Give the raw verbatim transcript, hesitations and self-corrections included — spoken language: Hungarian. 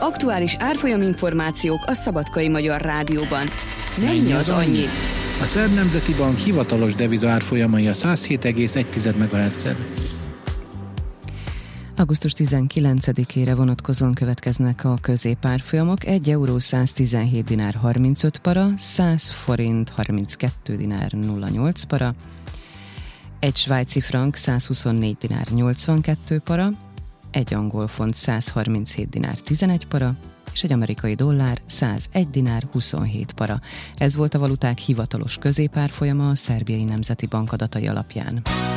Aktuális árfolyam információk a Szabadkai Magyar Rádióban. Mennyi az annyi? A Szerb Nemzeti Bank hivatalos deviza árfolyamai a száz hét egész egy megahertzen. augusztus tizenkilencedikére vonatkozóan következnek a középárfolyamok. egy euró száztizenhét dinár harmincöt para, száz forint harminckettő dinár nulla nyolc para, egy svájci frank százhuszonnégy dinár nyolcvankettő para, egy angol font száz harminchét dinár tizenegy para, és egy amerikai dollár százegy dinár huszonhét para. Ez volt a valuták hivatalos középárfolyama a Szerbiai Nemzeti Bank adatai alapján.